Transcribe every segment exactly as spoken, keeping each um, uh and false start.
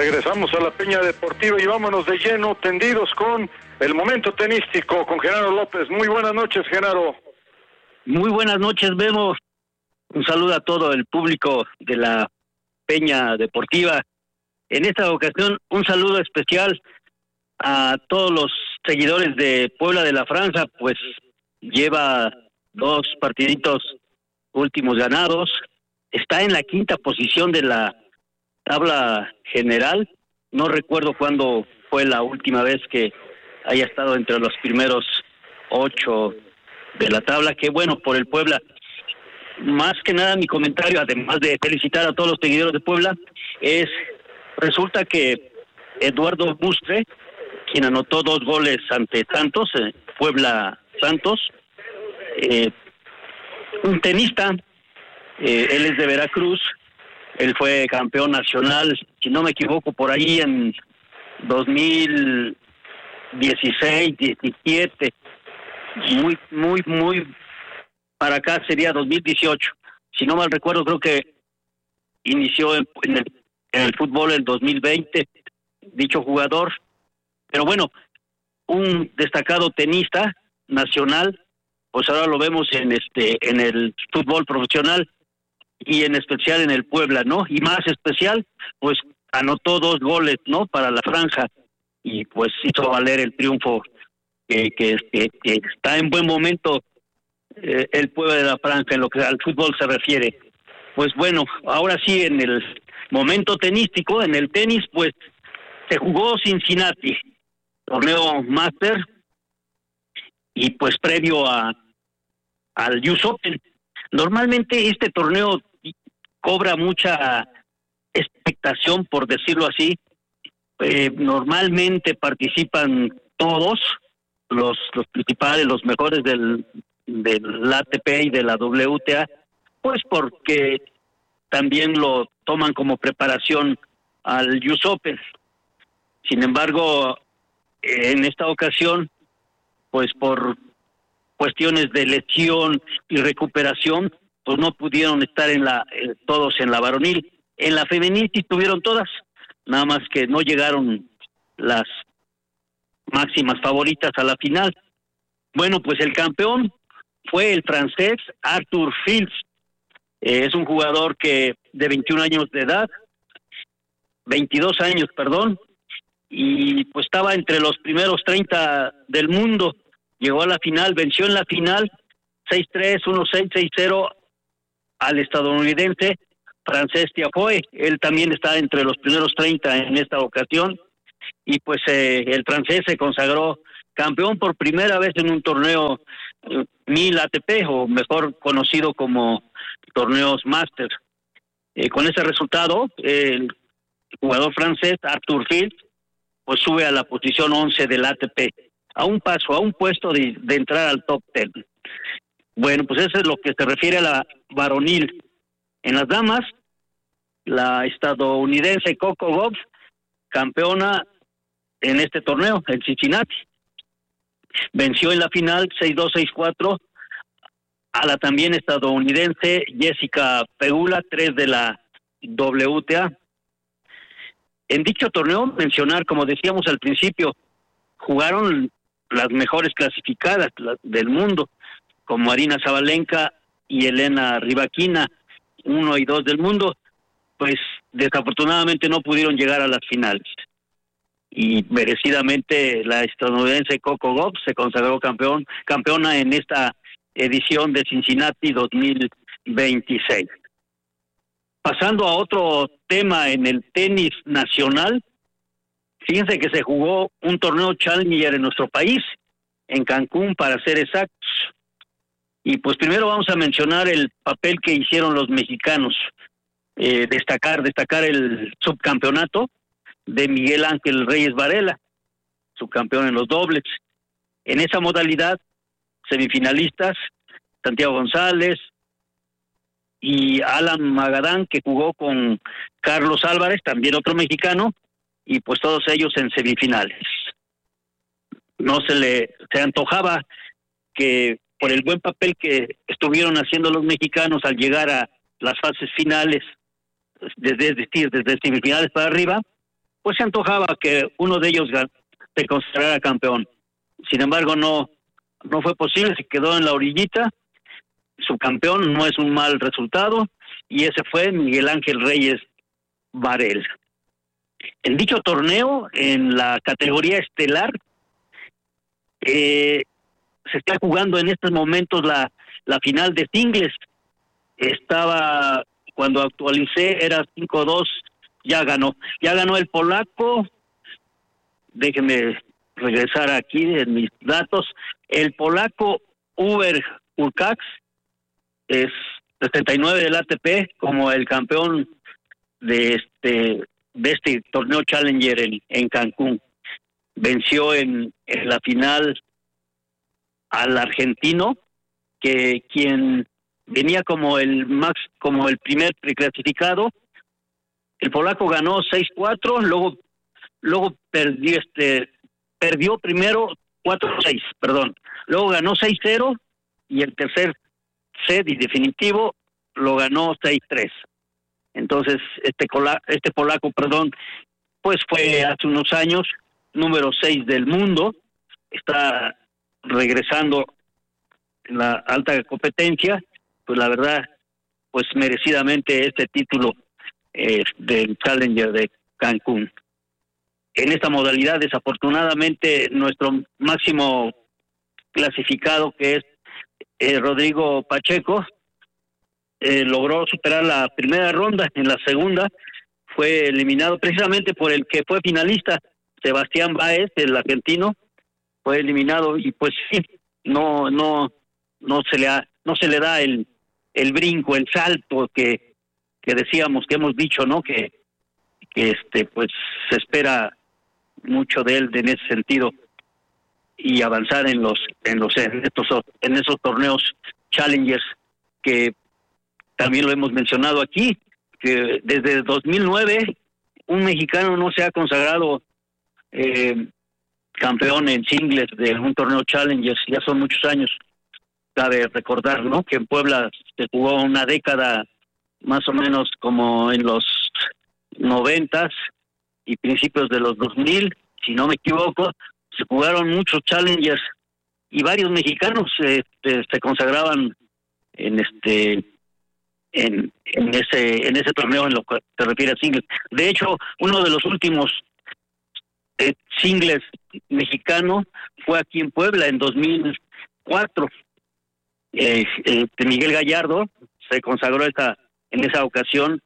Regresamos a la Peña Deportiva y vámonos de lleno, tendidos con el momento tenístico, con Genaro López. Muy buenas noches, Genaro. Muy buenas noches, Memo. Un saludo a todo el público de la Peña Deportiva. En esta ocasión, un saludo especial a todos los seguidores de Puebla de la Franja, pues lleva dos partiditos últimos ganados. Está en la quinta posición de la tabla general. No recuerdo cuándo fue la última vez que haya estado entre los primeros ocho de la tabla. Que bueno, por el Puebla. Más que nada mi comentario, además de felicitar a todos los seguidores de Puebla, es, resulta que Eduardo Bustre, quien anotó dos goles ante Santos, eh, Puebla Santos, eh, un tenista, eh, él es de Veracruz, él fue campeón nacional, si no me equivoco, por ahí en dos mil dieciséis, diecisiete, muy, muy, muy, para acá sería dos mil dieciocho. Si no mal recuerdo, creo que inició en, en, el, en el fútbol en dos mil veinte, dicho jugador. Pero bueno, un destacado tenista nacional, pues ahora lo vemos en este en el fútbol profesional y en especial en el Puebla, ¿no? Y más especial, pues anotó dos goles, ¿no? Para la Franja y pues hizo valer el triunfo, que, que, que, que está en buen momento eh, el Puebla de la Franja en lo que al fútbol se refiere. Pues bueno, ahora sí, en el momento tenístico, en el tenis, pues se jugó Cincinnati, torneo Master, y pues previo a al U S Open. Normalmente este torneo cobra mucha expectación, por decirlo así. Eh, normalmente participan todos los los principales, los mejores del del A T P y de la W T A, pues porque también lo toman como preparación al U S Open. Sin embargo, en esta ocasión, pues por cuestiones de lesión y recuperación, pues no pudieron estar en la eh, todos en la varonil. En la femenil sí estuvieron todas, nada más que no llegaron las máximas favoritas a la final. Bueno, pues el campeón fue el francés Arthur Fils. Eh, es un jugador que de veintiún años de edad, veintidós años, perdón, y pues estaba entre los primeros treinta del mundo. Llegó a la final, venció en la final seis tres, uno seis, seis cero al estadounidense francés Tiafoe. Él también está entre los primeros treinta en esta ocasión, y pues eh, el francés se consagró campeón por primera vez en un torneo eh, mil A T P, o mejor conocido como torneos Master. Eh, con ese resultado, eh, el jugador francés Arthur Fils pues sube a la posición once del A T P, a un paso, a un puesto de, de entrar al top ten. Bueno, pues eso es lo que se refiere a la varonil. En las damas, la estadounidense Coco Gauff, campeona en este torneo, en Cincinnati, venció en la final seis dos, seis cuatro a la también estadounidense Jessica Pegula, tres de la W T A. En dicho torneo, mencionar, como decíamos al principio, jugaron las mejores clasificadas las del mundo, como Arina Sabalenka y Elena Rybakina, uno y dos del mundo. Pues desafortunadamente no pudieron llegar a las finales. Y merecidamente la estadounidense Coco Gauff se consagró campeón, campeona en esta edición de Cincinnati dos mil veintiséis. Pasando a otro tema en el tenis nacional, fíjense que se jugó un torneo Challenger en nuestro país, en Cancún para ser exactos. Y pues primero vamos a mencionar el papel que hicieron los mexicanos. Eh, destacar, destacar el subcampeonato de Miguel Ángel Reyes Varela, subcampeón en los dobles. En esa modalidad, semifinalistas, Santiago González y Alan Magadán, que jugó con Carlos Álvarez, también otro mexicano, y pues todos ellos en semifinales. No se le se antojaba que por el buen papel que estuvieron haciendo los mexicanos al llegar a las fases finales, desde, es decir, desde semifinales para arriba, pues se antojaba que uno de ellos se considerara campeón. Sin embargo, no, no fue posible, se quedó en la orillita. Su campeón no es un mal resultado, y ese fue Miguel Ángel Reyes Varela. En dicho torneo, en la categoría estelar, eh, se está jugando en estos momentos la, la final de singles. Estaba, cuando actualicé, era cinco dos, ya ganó. Ya ganó el polaco, déjenme regresar aquí en mis datos, el polaco Uber Urcax, es setenta y nueve del A T P, como el campeón de este de este torneo Challenger en, en Cancún. Venció en, en la final al argentino, que quien venía como el max, como el primer preclasificado. El polaco ganó seis cuatro, luego luego perdió este perdió primero cuatro seis, perdón. Luego ganó seis cero, y el tercer set y definitivo lo ganó seis tres. Entonces, este cola, este polaco, perdón, pues fue hace unos años número seis del mundo, está regresando en la alta competencia, pues la verdad, pues merecidamente este título eh, del Challenger de Cancún. En esta modalidad, desafortunadamente, nuestro máximo clasificado, que es eh, Rodrigo Pacheco, eh, logró superar la primera ronda. En la segunda fue eliminado precisamente por el que fue finalista, Sebastián Báez, el argentino, fue eliminado, y pues sí, no no no se le ha, no se le da el el brinco, el salto que que decíamos, que hemos dicho, ¿no? Que que este pues se espera mucho de él en ese sentido, y avanzar en los en los en estos en esos torneos Challengers, que también lo hemos mencionado aquí, que desde dos mil nueve un mexicano no se ha consagrado eh, campeón en singles de un torneo Challengers. Ya son muchos años. Cabe recordar, ¿no?, que en Puebla se jugó una década, más o menos como en los noventas y principios de los dos mil, si no me equivoco, se jugaron muchos Challengers, y varios mexicanos este, se consagraban en este en, en ese en ese torneo en lo que se refiere a singles. De hecho, uno de los últimos eh, singles mexicano fue aquí en Puebla en dos mil cuatro. Eh, eh, Miguel Gallardo se consagró esa, en esa ocasión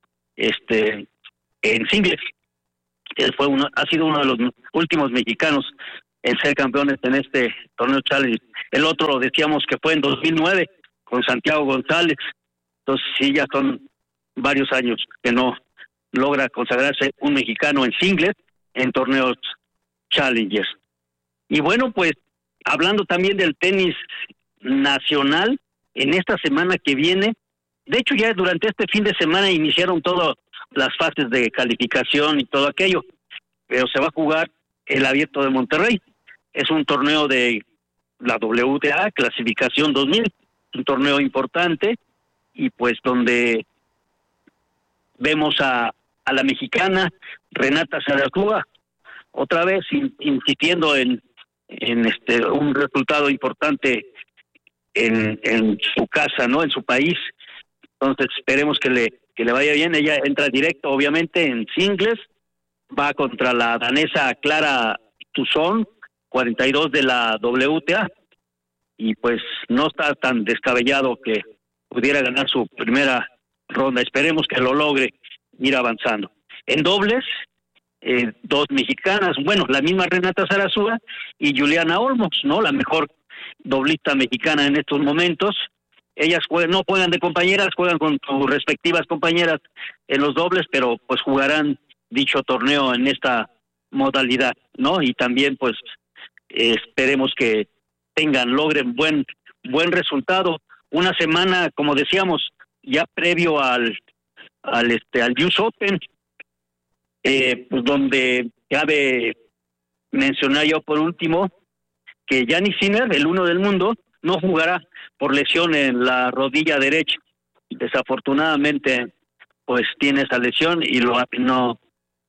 este en singles. Él fue uno, ha sido uno de los últimos mexicanos en ser campeones en este torneo Challenge. El otro, decíamos que fue en dos mil nueve con Santiago González. Entonces sí, ya son varios años que no logra consagrarse un mexicano en singles en torneos Challengers. Y bueno, pues hablando también del tenis nacional, en esta semana que viene, de hecho ya durante este fin de semana iniciaron todas las fases de calificación y todo aquello, pero se va a jugar el Abierto de Monterrey. Es un torneo de la W T A, clasificación dos mil, un torneo importante, y pues donde vemos a, a la mexicana Renata Zarazúa otra vez in, insistiendo en, en este un resultado importante en, en su casa, ¿no?, en su país. Entonces esperemos que le que le vaya bien. Ella entra directo, obviamente, en singles, va contra la danesa Clara Tuzón, cuarenta y dos de la W T A, y pues no está tan descabellado que pudiera ganar su primera ronda. Esperemos que lo logre ir avanzando. En dobles, eh, dos mexicanas, bueno, la misma Renata Zarazúa y Juliana Olmos, ¿no?, la mejor doblista mexicana en estos momentos. Ellas juegan, no juegan de compañeras, juegan con sus respectivas compañeras en los dobles, pero pues jugarán dicho torneo en esta modalidad, ¿no? Y también pues eh, esperemos que tengan, logren buen buen resultado. Una semana, como decíamos, ya previo al al este al U S Open, eh, pues donde cabe mencionar yo por último que Jannik Sinner, el uno del mundo, no jugará por lesión en la rodilla derecha. Desafortunadamente, pues tiene esa lesión y lo no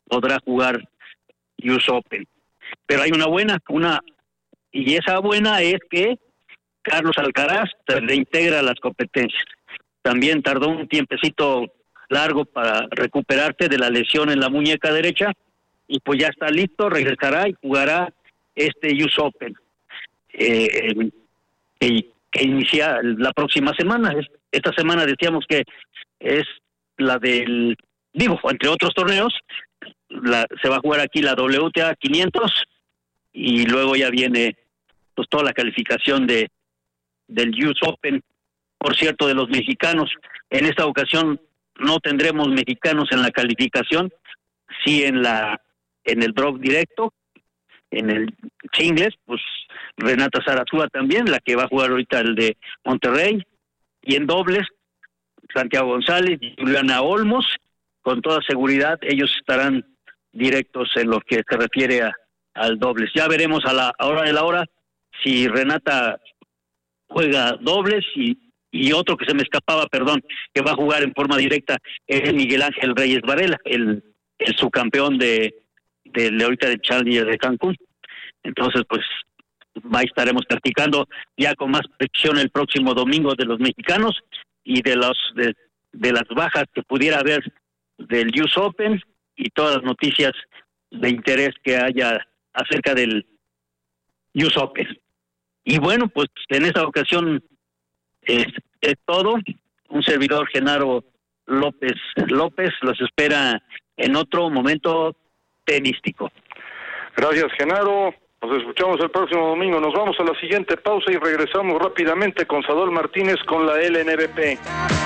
podrá jugar U S Open. Pero hay una buena, una y esa buena es que Carlos Alcaraz se reintegra a las competencias. También tardó un tiempecito largo para recuperarse de la lesión en la muñeca derecha y pues ya está listo, regresará y jugará este U S Open eh, que, que inicia la próxima semana. Esta semana decíamos que es la del, digo, entre otros torneos, la, se va a jugar aquí la W T A quinientos y luego ya viene pues toda la calificación de del U S Open. Por cierto, de los mexicanos, en esta ocasión no tendremos mexicanos en la calificación, sí en la en el drop directo, en el singles, pues Renata Zarazúa también, la que va a jugar ahorita el de Monterrey, y en dobles, Santiago González y Juliana Olmos, con toda seguridad ellos estarán directos en lo que se refiere a, al dobles. Ya veremos a la hora de la hora si Renata juega dobles y, y otro que se me escapaba, perdón, que va a jugar en forma directa es Miguel Ángel Reyes Varela, el, el subcampeón de, de, de ahorita de Challenger de Cancún. Entonces, pues, ahí estaremos practicando ya con más precisión el próximo domingo de los mexicanos y de los de, de las bajas que pudiera haber del U S Open y todas las noticias de interés que haya acerca del U S Open. Y bueno, pues en esta ocasión es, es todo. Un servidor, Genaro López López, los espera en otro momento tenístico. Gracias, Genaro. Nos escuchamos el próximo domingo. Nos vamos a la siguiente pausa y regresamos rápidamente con Sadol Martínez con la L N B P.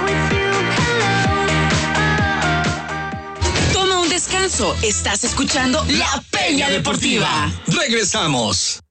Toma un descanso. Estás escuchando La Peña Deportiva. Regresamos.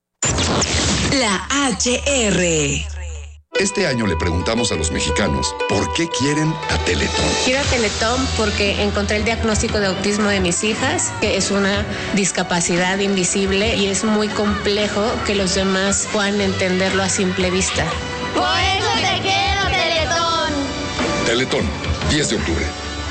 La H R. Este año le preguntamos a los mexicanos por qué quieren a Teletón. Quiero a Teletón porque encontré el diagnóstico de autismo de mis hijas, que es una discapacidad invisible y es muy complejo que los demás puedan entenderlo a simple vista. Por eso te quiero, Teletón. Teletón, diez de octubre.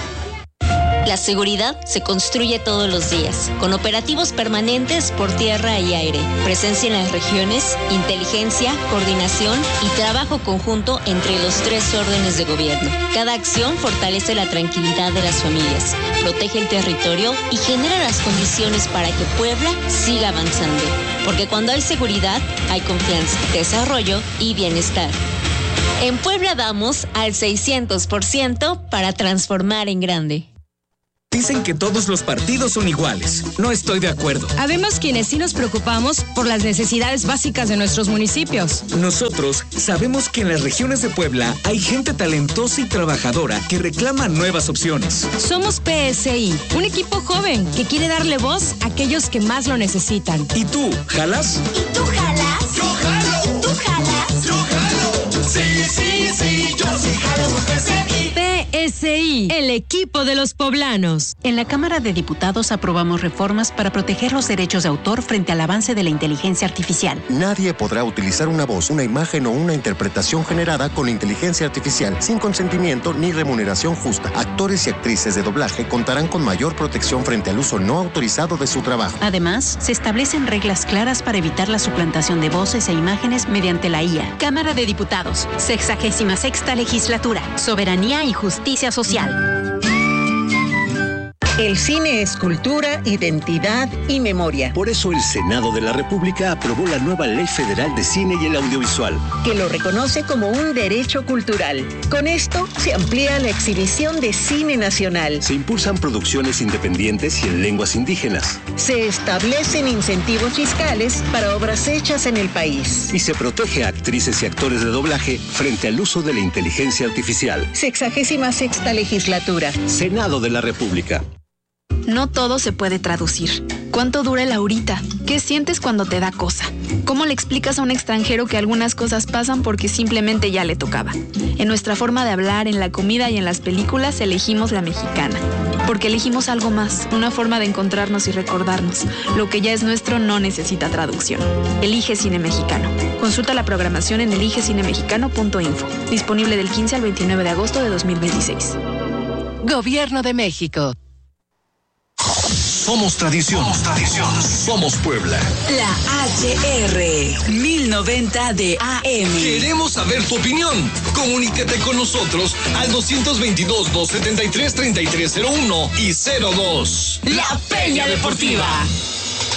La seguridad se construye todos los días, con operativos permanentes por tierra y aire, presencia en las regiones, inteligencia, coordinación y trabajo conjunto entre los tres órdenes de gobierno. Cada acción fortalece la tranquilidad de las familias, protege el territorio y genera las condiciones para que Puebla siga avanzando. Porque cuando hay seguridad, hay confianza, desarrollo y bienestar. En Puebla damos al seiscientos por ciento para transformar en grande. Dicen que todos los partidos son iguales. No estoy de acuerdo. Habemos quienes sí nos preocupamos por las necesidades básicas de nuestros municipios. Nosotros sabemos que en las regiones de Puebla hay gente talentosa y trabajadora que reclama nuevas opciones. Somos P S I, un equipo joven que quiere darle voz a aquellos que más lo necesitan. ¿Y tú, jalas? ¿Y tú jalas? ¡Yo jalo! ¿Tú jalas? ¡Yo jalo! Sí, sí, sí, yo sí jalo por P S I. P S I, el equipo de los poblanos. En la Cámara de Diputados aprobamos reformas para proteger los derechos de autor frente al avance de la inteligencia artificial. Nadie podrá utilizar una voz, una imagen o una interpretación generada con inteligencia artificial sin consentimiento ni remuneración justa. Actores y actrices de doblaje contarán con mayor protección frente al uso no autorizado de su trabajo. Además, se establecen reglas claras para evitar la suplantación de voces e imágenes mediante la I A. Cámara de Diputados, sexagésima sexta legislatura, soberanía y justicia social. El cine es cultura, identidad y memoria. Por eso el Senado de la República aprobó la nueva Ley Federal de Cine y el Audiovisual, que lo reconoce como un derecho cultural. Con esto se amplía la exhibición de cine nacional. Se impulsan producciones independientes y en lenguas indígenas. Se establecen incentivos fiscales para obras hechas en el país. Y se protege a actrices y actores de doblaje frente al uso de la inteligencia artificial. Sexagésima sexta legislatura. Senado de la República. No todo se puede traducir. ¿Cuánto dura el ahorita? ¿Qué sientes cuando te da cosa? ¿Cómo le explicas a un extranjero que algunas cosas pasan porque simplemente ya le tocaba? En nuestra forma de hablar, en la comida y en las películas elegimos la mexicana. Porque elegimos algo más, una forma de encontrarnos y recordarnos. Lo que ya es nuestro no necesita traducción. Elige Cine Mexicano. Consulta la programación en elige cine mexicano punto info. Disponible del quince al veintinueve de agosto de dos mil veintiséis. Gobierno de México. Somos tradición. Somos tradición. Somos Puebla. La H R mil noventa de A M. Queremos saber tu opinión. Comunícate con nosotros al doscientos veintidós, doscientos setenta y tres, treinta y tres cero uno y cero dos. La Peña Deportiva.